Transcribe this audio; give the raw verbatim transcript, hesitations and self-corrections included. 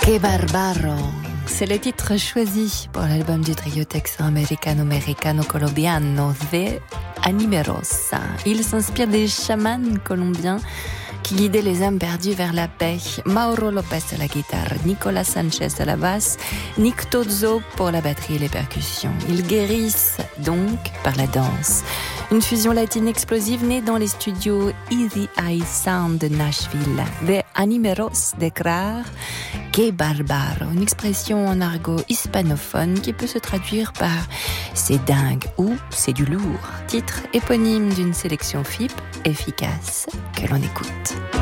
Que barbaro! C'est le titre choisi pour l'album du trio texano-americano-colombiano The Animeros. Il s'inspire des chamans colombiens qui guidaient les âmes perdues vers la paix. Mauro Lopez à la guitare, Nicolas Sanchez à la basse, Nick Tozzo pour la batterie et les percussions. Ils guérissent donc par la danse. Une fusion latine explosive née dans les studios Easy Eye Sound de Nashville. The Animeros déclarent Que barbaro, une expression en argot hispanophone qui peut se traduire par c'est dingue ou c'est du lourd. Titre éponyme d'une sélection F I P efficace que l'on écoute.